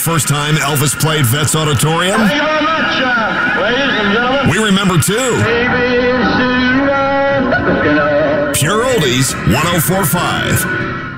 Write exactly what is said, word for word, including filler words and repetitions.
first time Elvis played Vets Auditorium? Thank you very much, uh, ladies and gentlemen. We remember too. A B C, uh, Pure Oldies, one oh four point five.